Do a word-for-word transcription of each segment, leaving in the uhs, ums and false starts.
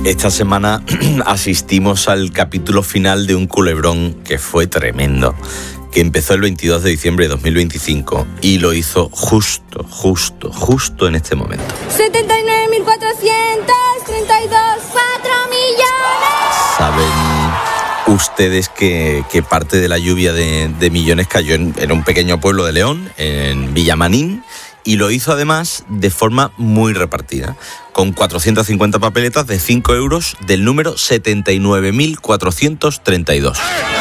Esta semana asistimos al capítulo final de un culebrón que fue tremendo, que empezó el veintidós de diciembre de dos mil veinticinco y lo hizo justo, justo, justo en este momento. setenta y nueve mil cuatrocientos treinta y dos, cuatro millones. ¿Saben ustedes que, que parte de la lluvia de, de millones cayó en, en un pequeño pueblo de León, en Villamanín? Y lo hizo además de forma muy repartida, con cuatrocientas cincuenta papeletas de cinco euros del número setenta y nueve mil cuatrocientos treinta y dos.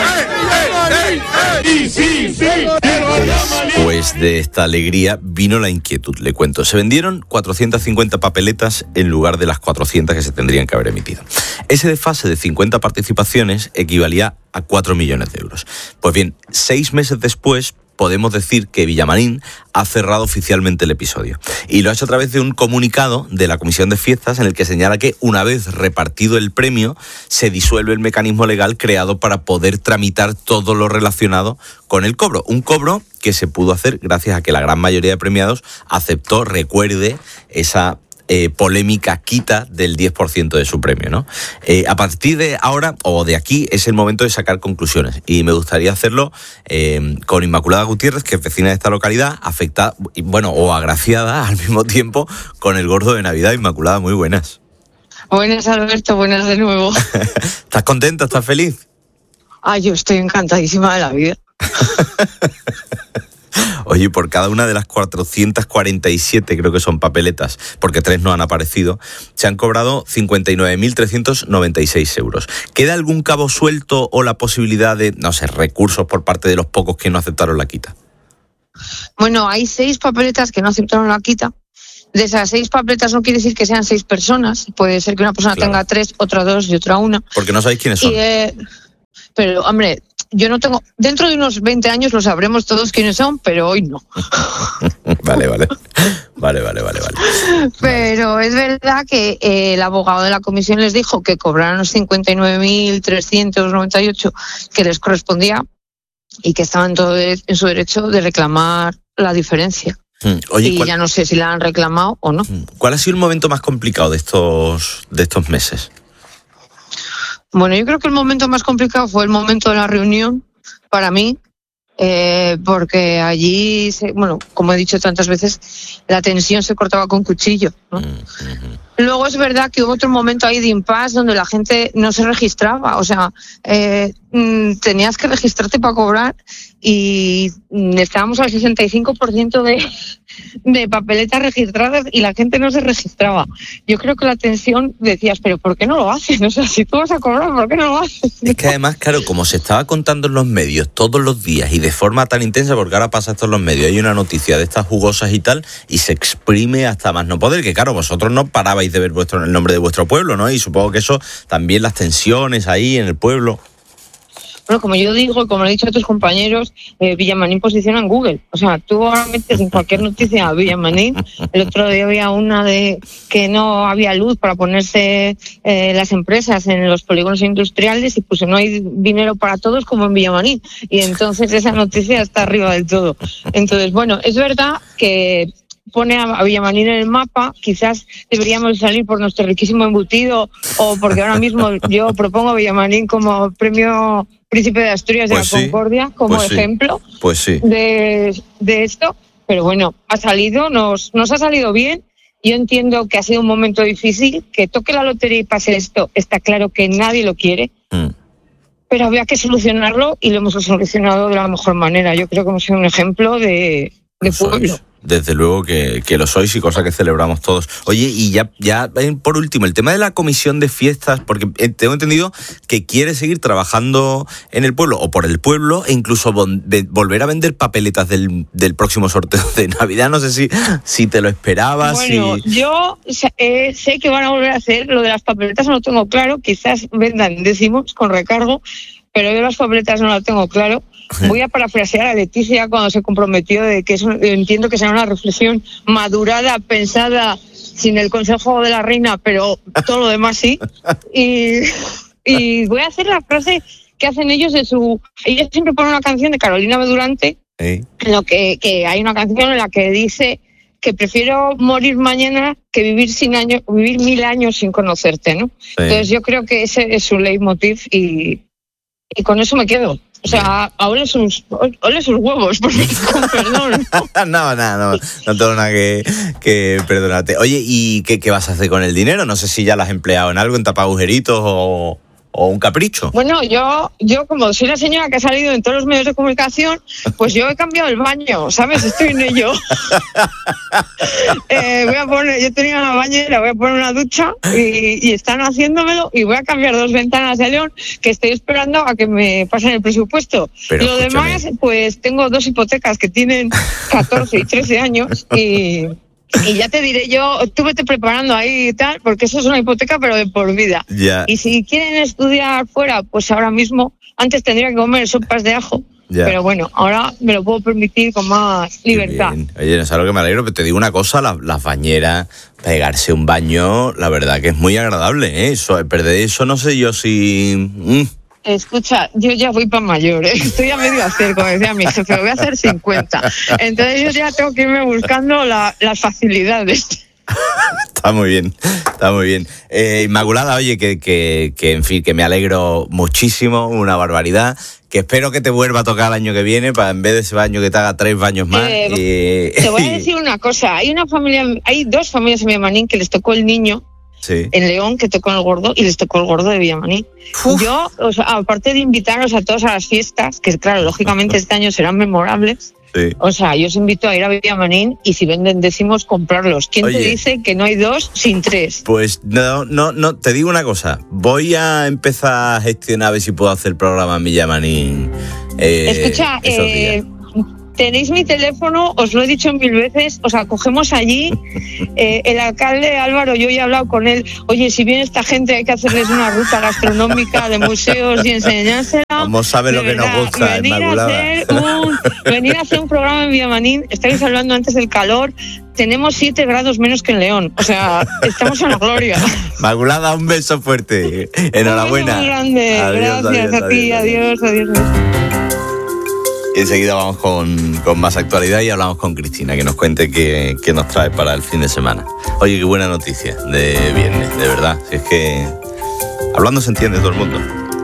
Después de esta alegría vino la inquietud, le cuento. Se vendieron cuatrocientas cincuenta papeletas en lugar de las cuatrocientas que se tendrían que haber emitido. Ese desfase de cincuenta participaciones equivalía a cuatro millones de euros. Pues bien, seis meses después, podemos decir que Villamanín ha cerrado oficialmente el episodio. Y lo ha hecho a través de un comunicado de la Comisión de Fiestas en el que señala que una vez repartido el premio, se disuelve el mecanismo legal creado para poder tramitar todo lo relacionado con el cobro. Un cobro que se pudo hacer gracias a que la gran mayoría de premiados aceptó, recuerde, esa Eh, polémica quita del diez por ciento de su premio, ¿no? Eh, a partir de ahora, o de aquí, es el momento de sacar conclusiones. Y me gustaría hacerlo eh, con Inmaculada Gutiérrez, que es vecina de esta localidad, afectada, bueno, o agraciada al mismo tiempo con el gordo de Navidad. Inmaculada, muy buenas. Buenas, Alberto, buenas de nuevo. ¿Estás contenta? ¿Estás feliz? Ah, yo estoy encantadísima de la vida. Oye, por cada una de las cuatrocientas cuarenta y siete, creo que son papeletas, porque tres no han aparecido, se han cobrado cincuenta y nueve mil trescientos noventa y seis euros. ¿Queda algún cabo suelto o la posibilidad de, no sé, recursos por parte de los pocos que no aceptaron la quita? Bueno, hay seis papeletas que no aceptaron la quita. De esas seis papeletas no quiere decir que sean seis personas. Puede ser que una persona Claro. tenga tres, otra dos y otra una. Porque no sabéis quiénes son. Y, eh, pero, hombre, yo no tengo... Dentro de unos veinte años lo sabremos todos quiénes son, pero hoy no. Vale, vale. Vale, vale, vale, vale. Pero es verdad que eh, el abogado de la comisión les dijo que cobraran los cincuenta y nueve mil trescientos noventa y ocho que les correspondía y que estaban todo en su derecho de reclamar la diferencia. Oye, y ¿cuál, ya no sé si la han reclamado o no. ¿cuál ha sido el momento más complicado de estos, de estos meses? Bueno, yo creo que el momento más complicado fue el momento de la reunión para mí, eh, porque allí, se, bueno, como he dicho tantas veces, la tensión se cortaba con cuchillo, ¿no? Mm-hmm. Luego es verdad que hubo otro momento ahí de impasse donde la gente no se registraba, o sea, eh, mm, tenías que registrarte para cobrar y mm, estábamos al sesenta y cinco por ciento de, de papeletas registradas y la gente no se registraba. Yo creo que la tensión decías, pero ¿por qué no lo hacen? O sea, si tú vas a cobrar, ¿por qué no lo haces? Es que además, claro, como se estaba contando en los medios todos los días y de forma tan intensa, porque ahora pasa esto en los medios, hay una noticia de estas jugosas y tal, y se exprime hasta más no poder, que claro, vosotros no parabais de ver vuestro, el nombre de vuestro pueblo, ¿no? Y supongo que eso, también las tensiones ahí en el pueblo. Bueno, como yo digo, como le he dicho a tus compañeros, eh, Villamanín posiciona en Google. O sea, tú ahora metes en cualquier noticia a Villamanín. El otro día había una de que no había luz para ponerse eh, las empresas en los polígonos industriales y pues no hay dinero para todos como en Villamanín. Y entonces esa noticia está arriba del todo. Entonces, bueno, es verdad que pone a Villamanín en el mapa, quizás deberíamos salir por nuestro riquísimo embutido o porque ahora mismo yo propongo a Villamanín como premio Príncipe de Asturias de Pues la sí, Concordia como pues sí, ejemplo pues sí. de, de esto, pero bueno, ha salido, nos, nos ha salido bien. Yo entiendo que ha sido un momento difícil, que toque la lotería y pase esto, está claro que nadie lo quiere, Mm. pero había que solucionarlo y lo hemos solucionado de la mejor manera. Yo creo que hemos sido un ejemplo de, de Lo sois. pueblo. Desde luego que, que lo sois y cosa que celebramos todos. Oye, y ya, ya por último, el tema de la comisión de fiestas, porque tengo entendido que quiere seguir trabajando en el pueblo o por el pueblo e incluso vol- de, volver a vender papeletas del, del próximo sorteo de Navidad. No sé si, si te lo esperabas. Bueno, si... yo eh, sé que van a volver a hacer lo de las papeletas, no lo tengo claro, quizás vendan décimos con recargo, pero yo las papeletas no lo tengo claro. Voy a parafrasear a Leticia cuando se comprometió de que eso, entiendo que será una reflexión madurada, pensada, sin el consejo de la reina, pero todo lo demás sí. Y, y voy a hacer la frase que hacen ellos de su... Ellos siempre ponen una canción de Carolina Bedurante, ¿Eh? en lo que, que hay una canción en la que dice que prefiero morir mañana que vivir sin años, vivir mil años sin conocerte, ¿no? Sí. Entonces yo creo que ese es su leitmotiv y, y con eso me quedo. O sea, ole sus, ole sus huevos, porque, con perdón. no, no, no, no tengo nada que, que perdonarte. Oye, ¿y qué, qué vas a hacer con el dinero? No sé si ya lo has empleado en algo, en tapar agujeritos o... ¿O un capricho? Bueno, yo, yo como soy la señora que ha salido en todos los medios de comunicación, pues yo he cambiado el baño, ¿sabes? Estoy en ello. eh, voy a poner, yo tenía una bañera, voy a poner una ducha y, y están haciéndomelo y voy a cambiar dos ventanas de León que estoy esperando a que me pasen el presupuesto. Pero lo escúchame. Demás, pues tengo dos hipotecas que tienen catorce y trece años y... Y ya te diré yo, tú vete preparando ahí y tal, porque eso es una hipoteca, pero de por vida. Yeah. Y si quieren estudiar fuera, pues ahora mismo, antes tendría que comer sopas de ajo, yeah. Pero bueno, ahora me lo puedo permitir con más libertad. Oye, no es algo que me alegro, pero te digo una cosa, las, las bañeras, pegarse un baño, la verdad que es muy agradable, ¿eh? Eso, perder eso no sé yo si... Mm. Escucha, yo ya voy para mayor, ¿eh? Estoy a medio hacer, como decía mi jefe, voy a hacer cincuenta. Entonces yo ya tengo que irme buscando la, las facilidades. Está muy bien, está muy bien. Eh, Inmaculada, oye, que, que, que en fin, que me alegro muchísimo, una barbaridad. Que espero que te vuelva a tocar el año que viene, para en vez de ese baño que te haga tres baños más. Eh, y... Te voy a decir una cosa, hay una familia, hay dos familias en Villamarín que les tocó el niño. Sí. En León, que tocó el gordo, y les tocó el gordo de Villamarín. Uf. Yo, o sea, aparte de invitaros a todos a las fiestas, que claro, lógicamente este año serán memorables, sí. O sea, yo os invito a ir a Villamarín y si venden décimos, comprarlos. ¿Quién Oye, te dice que no hay dos sin tres? Pues no, no, no, te digo una cosa, voy a empezar a gestionar a ver si puedo hacer el programa en Villamarín. Eh, Escucha, eh... tenéis mi teléfono, os lo he dicho mil veces, os acogemos allí. Eh, el alcalde Álvaro, yo ya he hablado con él. Oye, si viene esta gente hay que hacerles una ruta gastronómica de museos y enseñársela. Vamos a ver lo que nos gusta, venir a, hacer un, venir a hacer un programa en Villamarín. Estáis hablando antes del calor. Tenemos siete grados menos que en León. O sea, estamos en la gloria. Inmaculada, un beso fuerte. Enhorabuena. Un beso muy grande. Adiós, Gracias adiós, a ti. Adiós, adiós. adiós. Y enseguida vamos con, con más actualidad y hablamos con Cristina, que nos cuente qué, qué nos trae para el fin de semana. Oye, qué buena noticia de viernes, de verdad. Si es que hablando se entiende todo el mundo.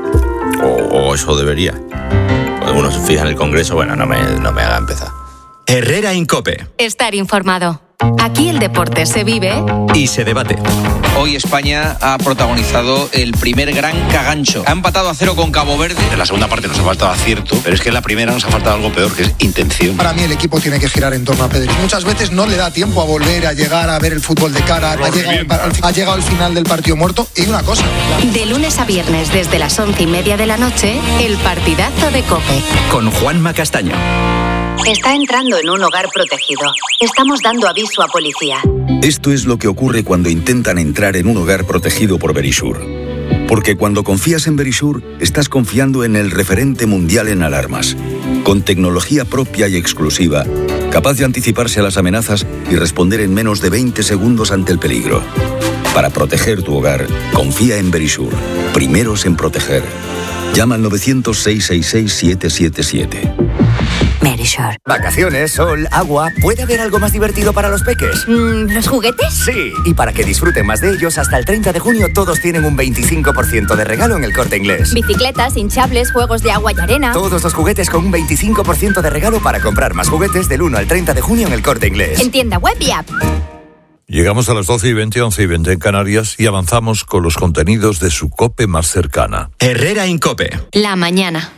O, o eso debería. Cuando uno se fija en el Congreso, bueno, no me, no me haga empezar. Herrera en COPE. Estar informado. Aquí el deporte se vive y se debate. Hoy España ha protagonizado el primer gran cagancho. Ha empatado a cero con Cabo Verde. En la segunda parte nos ha faltado acierto, pero es que en la primera nos ha faltado algo peor, que es intención. Para mí el equipo tiene que girar en torno a Pedri. Muchas veces no le da tiempo a volver a llegar a ver el fútbol de cara. Ha llegado, ha llegado al final del partido muerto. Y una cosa. De lunes a viernes desde las once y media de la noche, el partidazo de COPE. Con Juanma Castaño. Está entrando en un hogar protegido. Estamos dando aviso a policía. Esto es lo que ocurre cuando intentan entrar en un hogar protegido por Verisure. Porque cuando confías en Verisure, estás confiando en el referente mundial en alarmas. Con tecnología propia y exclusiva, capaz de anticiparse a las amenazas y responder en menos de veinte segundos ante el peligro. Para proteger tu hogar, confía en Verisure. Primeros en proteger. Llama al nueve cero cero, seis seis seis, siete siete siete. Verisure. Vacaciones, sol, agua. ¿Puede haber algo más divertido para los peques? Mm, ¿Los juguetes? Sí. Y para que disfruten más de ellos, hasta el treinta de junio todos tienen un veinticinco por ciento de regalo en El Corte Inglés. Bicicletas, hinchables, juegos de agua y arena. Todos los juguetes con un veinticinco por ciento de regalo para comprar más juguetes del uno al treinta de junio en El Corte Inglés. En tienda web y app. Llegamos a las doce y veinte, once y veinte en Canarias y avanzamos con los contenidos de su COPE más cercana. Herrera en COPE. La mañana.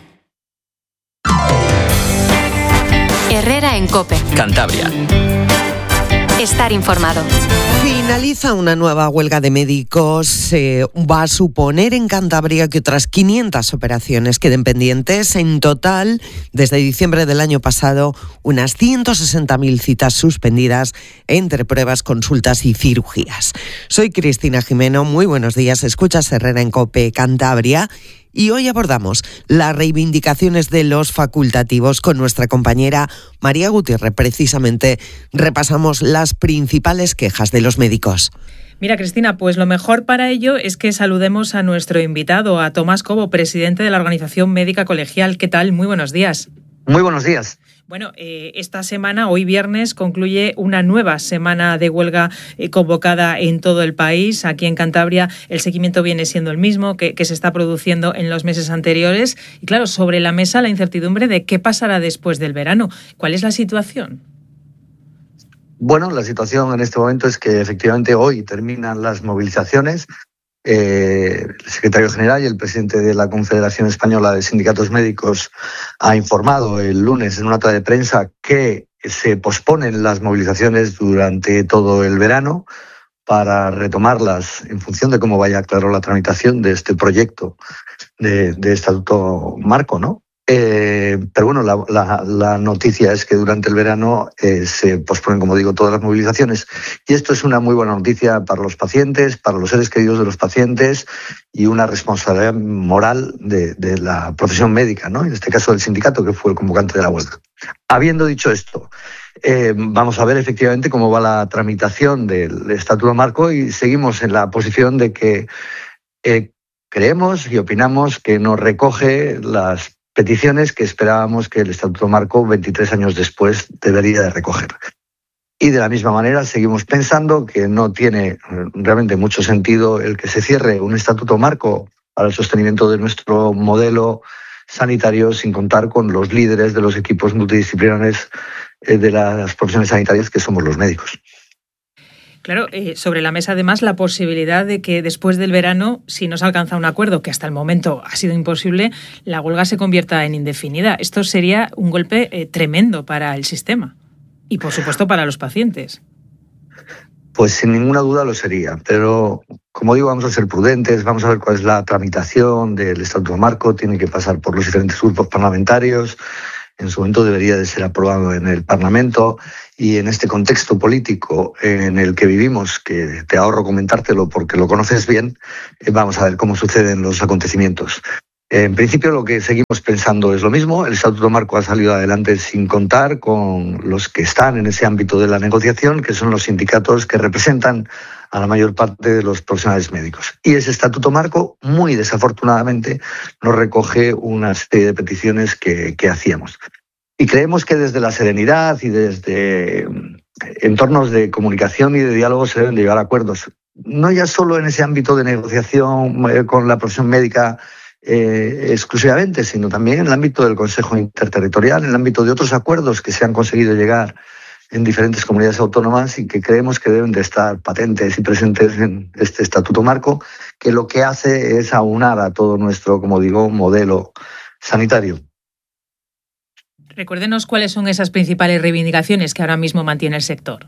Herrera en COPE. Cantabria. Estar informado. Finaliza una nueva huelga de médicos. Eh, va a suponer en Cantabria que otras quinientas operaciones queden pendientes. En total, desde diciembre del año pasado, unas ciento sesenta mil citas suspendidas entre pruebas, consultas y cirugías. Soy Cristina Jimeno. Muy buenos días. Escuchas Herrera en COPE Cantabria. Y hoy abordamos las reivindicaciones de los facultativos con nuestra compañera María Gutiérrez. Precisamente repasamos las principales quejas de los médicos. Mira, Cristina, pues lo mejor para ello es que saludemos a nuestro invitado, a Tomás Cobo, presidente de la Organización Médica Colegial. ¿Qué tal? Muy buenos días. Muy buenos días. Bueno, eh, esta semana, hoy viernes, concluye una nueva semana de huelga eh, convocada en todo el país. Aquí en Cantabria el seguimiento viene siendo el mismo que, que se está produciendo en los meses anteriores. Y claro, sobre la mesa la incertidumbre de qué pasará después del verano. ¿Cuál es la situación? Bueno, la situación en este momento es que efectivamente hoy terminan las movilizaciones. Eh, el secretario general y el presidente de la Confederación Española de Sindicatos Médicos ha informado el lunes en una nota de prensa que se posponen las movilizaciones durante todo el verano para retomarlas en función de cómo vaya, claro, la tramitación de este proyecto de, de estatuto marco, ¿no? Eh, pero bueno, la, la, la noticia es que durante el verano eh, se posponen, como digo, todas las movilizaciones. Y esto es una muy buena noticia para los pacientes, para los seres queridos de los pacientes y una responsabilidad moral de, de la profesión médica, ¿no? En este caso del sindicato, que fue el convocante de la huelga. Habiendo dicho esto, eh, vamos a ver efectivamente cómo va la tramitación del Estatuto Marco y seguimos en la posición de que eh, creemos y opinamos que no recoge las peticiones que esperábamos que el Estatuto Marco, veintitrés años después, debería de recoger. Y de la misma manera seguimos pensando que no tiene realmente mucho sentido el que se cierre un Estatuto Marco para el sostenimiento de nuestro modelo sanitario sin contar con los líderes de los equipos multidisciplinares de las profesiones sanitarias, que somos los médicos. Claro, eh, sobre la mesa además la posibilidad de que después del verano, si no se alcanza un acuerdo, que hasta el momento ha sido imposible, la huelga se convierta en indefinida. Esto sería un golpe eh, tremendo para el sistema y, por supuesto, para los pacientes. Pues sin ninguna duda lo sería, pero como digo, vamos a ser prudentes, vamos a ver cuál es la tramitación del Estatuto Marco, tiene que pasar por los diferentes grupos parlamentarios. En su momento debería de ser aprobado en el Parlamento y en este contexto político en el que vivimos, que te ahorro comentártelo porque lo conoces bien, vamos a ver cómo suceden los acontecimientos. En principio lo que seguimos pensando es lo mismo. El Estatuto Marco ha salido adelante sin contar con los que están en ese ámbito de la negociación, que son los sindicatos que representan a la mayor parte de los profesionales médicos. Y ese Estatuto Marco, muy desafortunadamente, no recoge una serie de peticiones que, que hacíamos. Y creemos que desde la serenidad y desde entornos de comunicación y de diálogo se deben llegar a acuerdos. No ya solo en ese ámbito de negociación con la profesión médica eh, exclusivamente, sino también en el ámbito del Consejo Interterritorial, en el ámbito de otros acuerdos que se han conseguido llegar en diferentes comunidades autónomas y que creemos que deben de estar patentes y presentes en este Estatuto Marco, que lo que hace es aunar a todo nuestro, como digo, modelo sanitario. Recuérdenos cuáles son esas principales reivindicaciones que ahora mismo mantiene el sector.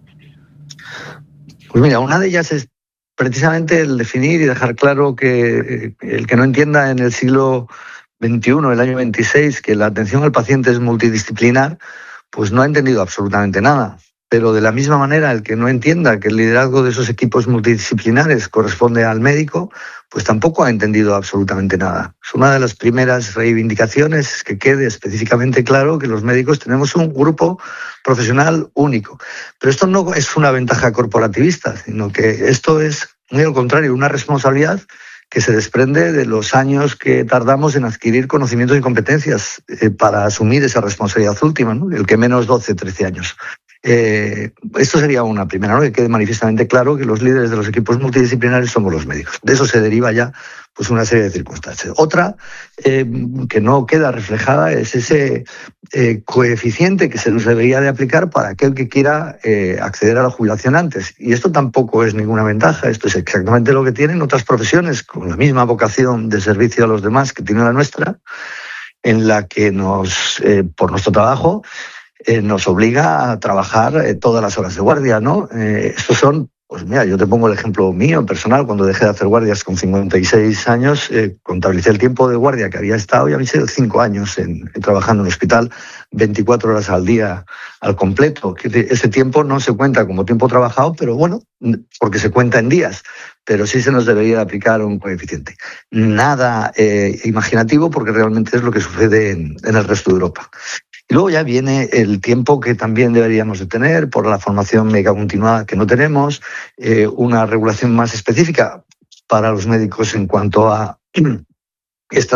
Pues mira, una de ellas es precisamente el definir y dejar claro que el que no entienda en el siglo veintiuno, el año veintiséis, que la atención al paciente es multidisciplinar, pues no ha entendido absolutamente nada. Pero de la misma manera, el que no entienda que el liderazgo de esos equipos multidisciplinares corresponde al médico, pues tampoco ha entendido absolutamente nada. Es una de las primeras reivindicaciones que quede específicamente claro que los médicos tenemos un grupo profesional único. Pero esto no es una ventaja corporativista, sino que esto es, muy al contrario, una responsabilidad que se desprende de los años que tardamos en adquirir conocimientos y competencias eh, para asumir esa responsabilidad última, ¿no? El que menos doce, trece años. Eh, esto sería una primera, ¿no? Que quede manifiestamente claro que los líderes de los equipos multidisciplinares somos los médicos. De eso se deriva ya pues una serie de circunstancias. Otra eh, que no queda reflejada es ese eh, coeficiente que se nos debería de aplicar para aquel que quiera eh, acceder a la jubilación antes. Y esto tampoco es ninguna ventaja. Esto es exactamente lo que tienen otras profesiones con la misma vocación de servicio a los demás que tiene la nuestra, en la que nos, eh, por nuestro trabajo, Eh, nos obliga a trabajar eh, todas las horas de guardia, ¿no? Eh, estos son, pues mira, yo te pongo el ejemplo mío, personal. Cuando dejé de hacer guardias con cincuenta y seis años, eh, contabilicé el tiempo de guardia que había estado y había sido cinco años en, en, trabajando en el hospital, veinticuatro horas al día al completo. Ese tiempo no se cuenta como tiempo trabajado, pero bueno, porque se cuenta en días. Pero sí se nos debería aplicar un coeficiente. Nada eh, imaginativo, porque realmente es lo que sucede en, en el resto de Europa. Y luego ya viene el tiempo que también deberíamos de tener por la formación médica continuada que no tenemos, eh, una regulación más específica para los médicos en cuanto a estas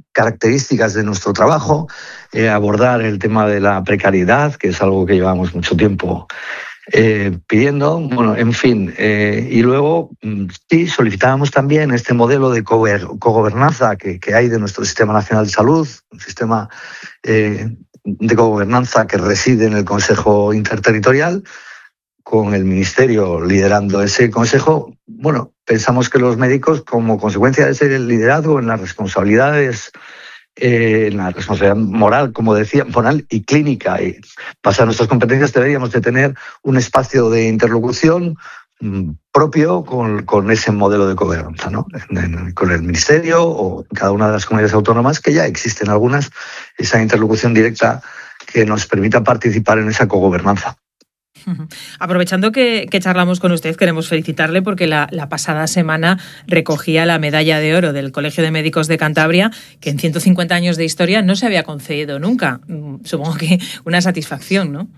características de nuestro trabajo, eh, abordar el tema de la precariedad, que es algo que llevamos mucho tiempo eh, pidiendo, bueno, en fin. Eh, y luego, sí, solicitábamos también este modelo de cogobernanza que, que hay de nuestro Sistema Nacional de Salud, un sistema eh, de cogobernanza que reside en el Consejo Interterritorial, con el Ministerio liderando ese consejo. Bueno, pensamos que los médicos, como consecuencia de ese liderazgo en las responsabilidades, eh, en la responsabilidad moral, como decía, moral y clínica, y basada en nuestras competencias, deberíamos de tener un espacio de interlocución mmm, propio con, con ese modelo de gobernanza, ¿no? En, en, con el Ministerio o en cada una de las comunidades autónomas, que ya existen algunas, esa interlocución directa que nos permita participar en esa cogobernanza. Aprovechando que, que charlamos con usted, queremos felicitarle porque la, la pasada semana recogía la medalla de oro del Colegio de Médicos de Cantabria, que en ciento cincuenta años de historia no se había concedido nunca. Supongo que una satisfacción, ¿no?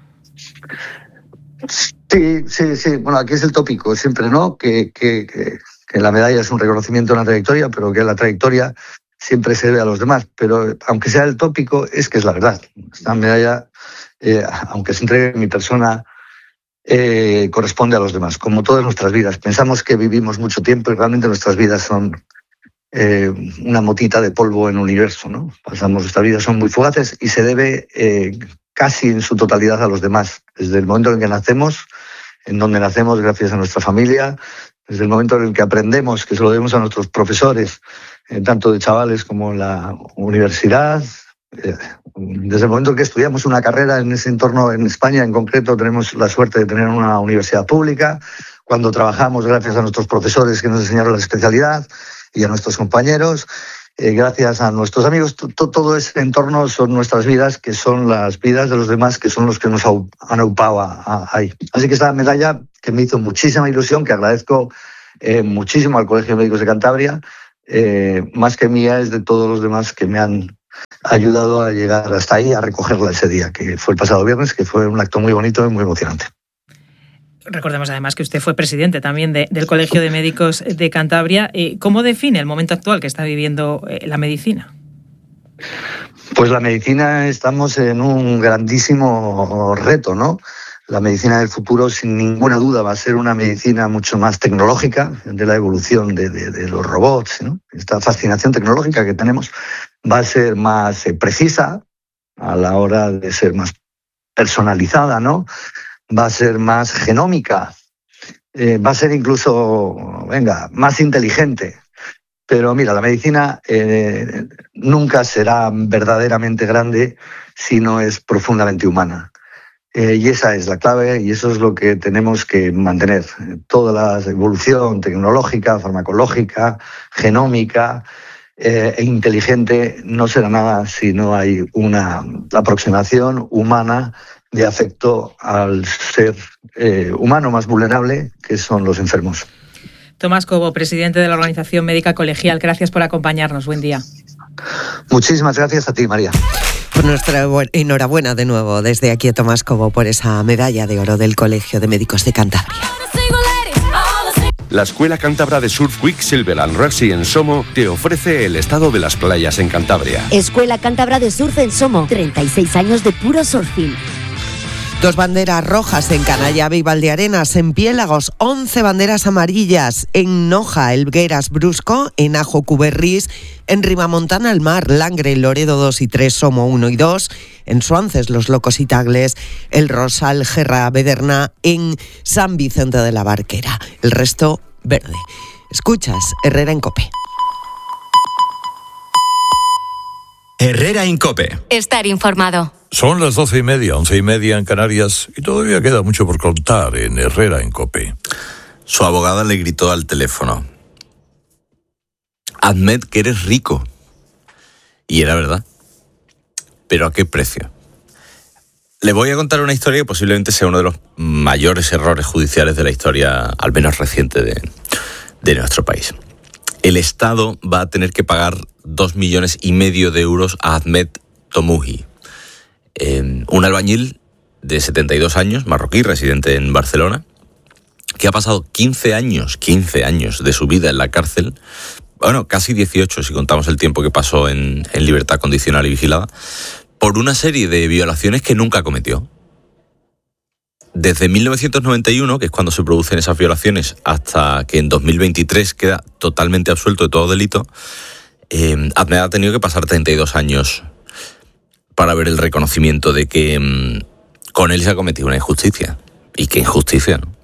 Sí, sí, sí. Bueno, aquí es el tópico siempre, ¿no? Que, que, que, que la medalla es un reconocimiento a una trayectoria, pero que la trayectoria siempre se debe a los demás. Pero aunque sea el tópico, es que es la verdad. Esta medalla, eh, aunque se entregue en mi persona, Eh, corresponde a los demás, como todas nuestras vidas. Pensamos que vivimos mucho tiempo y realmente nuestras vidas son eh, una motita de polvo en el universo, ¿no? Pasamos, nuestras vidas son muy fugaces y se debe eh, casi en su totalidad a los demás. Desde el momento en que nacemos, en donde nacemos gracias a nuestra familia, desde el momento en el que aprendemos, que se lo debemos a nuestros profesores, eh, tanto de chavales como en la universidad. Desde el momento en que estudiamos una carrera en ese entorno, en España en concreto, tenemos la suerte de tener una universidad pública. Cuando trabajamos, gracias a nuestros profesores que nos enseñaron la especialidad y a nuestros compañeros, eh, gracias a nuestros amigos, todo ese entorno son nuestras vidas, que son las vidas de los demás, que son los que nos han aupado ahí. Así que esta medalla, que me hizo muchísima ilusión, que agradezco eh, muchísimo al Colegio de Médicos de Cantabria, eh, más que mía, es de todos los demás que me han ayudado a llegar hasta ahí, a recogerla ese día, que fue el pasado viernes, que fue un acto muy bonito y muy emocionante. Recordemos además que usted fue presidente también de, del Colegio de Médicos de Cantabria. ¿Cómo define el momento actual que está viviendo la medicina? Pues la medicina, estamos en un grandísimo reto, ¿no? La medicina del futuro, sin ninguna duda, va a ser una medicina mucho más tecnológica, de la evolución de, de, de los robots, ¿no? Esta fascinación tecnológica que tenemos va a ser más eh, precisa a la hora de ser más personalizada, ¿no? Va a ser más genómica, eh, va a ser incluso, venga, más inteligente. Pero mira, la medicina eh, nunca será verdaderamente grande si no es profundamente humana. Eh, y esa es la clave y eso es lo que tenemos que mantener. Toda la evolución tecnológica, farmacológica, genómica eh, e inteligente no será nada si no hay una aproximación humana de afecto al ser eh, humano más vulnerable, que son los enfermos. Tomás Cobo, presidente de la Organización Médica Colegial, gracias por acompañarnos. Buen día. Muchísimas gracias a ti, María. Por nuestra enhorabuena de nuevo desde aquí a Tomás Cobo por esa medalla de oro del Colegio de Médicos de Cantabria. La Escuela Cántabra de Surf Quicksilver and Rugby en Somo te ofrece el estado de las playas en Cantabria. Escuela Cántabra de Surf en Somo, treinta y seis años de puro surfing. Dos banderas rojas en Canallave y Valdearenas, en Piélagos, once banderas amarillas en Noja, Elgueras, Brusco, en Ajo, Cuberris, en Ribamontana, El Mar, Langre, Loredo dos y tres, Somo uno y dos, en Suances, Los Locos y Tagles, El Rosal, Gerra, Bederna, en San Vicente de la Barquera. El resto, verde. Escuchas Herrera en COPE. Herrera en COPE. Estar informado. Son las doce y media, once y media en Canarias y todavía queda mucho por contar en Herrera en COPE. Su abogada le gritó al teléfono: admit que eres rico. Y era verdad. ¿Pero a qué precio? Le voy a contar una historia que posiblemente sea uno de los mayores errores judiciales de la historia, al menos reciente, de, de nuestro país. El Estado va a tener que pagar dos millones y medio de euros a Ahmed Tomouhi, eh, un albañil de setenta y dos años, marroquí, residente en Barcelona, que ha pasado quince años, quince años de su vida en la cárcel bueno, casi dieciocho si contamos el tiempo que pasó en, en libertad condicional y vigilada, por una serie de violaciones que nunca cometió. Desde mil novecientos noventa y uno, que es cuando se producen esas violaciones, hasta que en dos mil veintitrés queda totalmente absuelto de todo delito, eh, Ahmed ha tenido que pasar treinta y dos años para ver el reconocimiento de que mmm, con él se ha cometido una injusticia. Y qué injusticia, ¿no?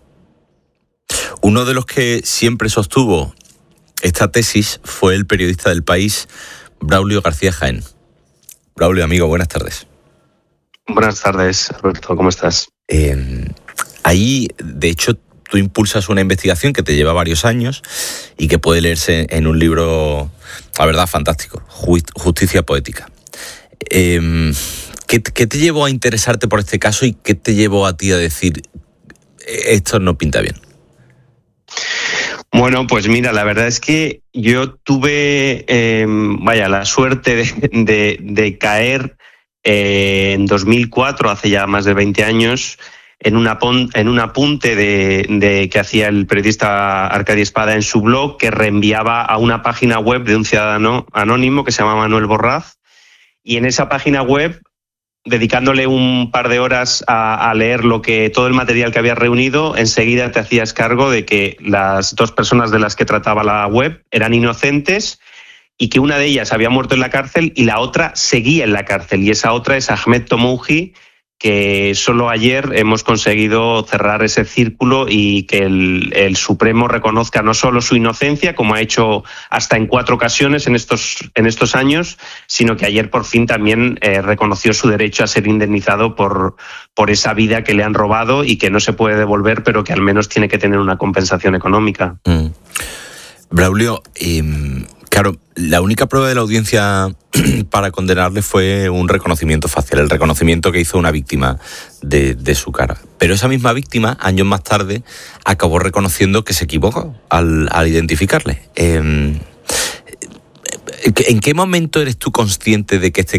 Uno de los que siempre sostuvo esta tesis fue el periodista del País, Braulio García Jaén. Braulio, amigo, buenas tardes. Buenas tardes, Alberto, ¿cómo estás? Eh, ahí, de hecho, tú impulsas una investigación que te lleva varios años y que puede leerse en un libro, la verdad, fantástico, Justicia Poética. Eh, ¿qué, ¿Qué te llevó a interesarte por este caso y qué te llevó a ti a decir esto no pinta bien? Bueno, pues mira, la verdad es que yo tuve, eh, vaya, la suerte de, de, de caer eh, en dos mil cuatro, hace ya más de veinte años, en, una pon, en un apunte de, de que hacía el periodista Arcadio Espada en su blog, que reenviaba a una página web de un ciudadano anónimo que se llama Manuel Borraz, y en esa página web, dedicándole un par de horas a, a leer lo que todo el material que había reunido, enseguida te hacías cargo de que las dos personas de las que trataba la web eran inocentes y que una de ellas había muerto en la cárcel y la otra seguía en la cárcel. Y esa otra es Ahmed Tomouji, que solo ayer hemos conseguido cerrar ese círculo y que el, el Supremo reconozca no solo su inocencia, como ha hecho hasta en cuatro ocasiones en estos, en estos años, sino que ayer por fin también eh, reconoció su derecho a ser indemnizado por, por esa vida que le han robado y que no se puede devolver, pero que al menos tiene que tener una compensación económica. Mm. Braulio, eh, claro, la única prueba de la audiencia para condenarle fue un reconocimiento facial, el reconocimiento que hizo una víctima de, de su cara. Pero esa misma víctima, años más tarde, acabó reconociendo que se equivocó al, al identificarle. Eh, ¿En qué momento eres tú consciente de que este